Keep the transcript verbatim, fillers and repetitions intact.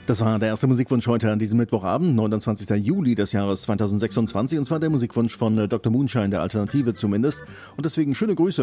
Das war der erste Musikwunsch heute an diesem Mittwochabend, neunundzwanzigsten Juli des Jahres zweitausendsechsundzwanzig. Und zwar der Musikwunsch von äh, Doktor Moonshine, der Alternative zumindest. Und deswegen schöne Grüße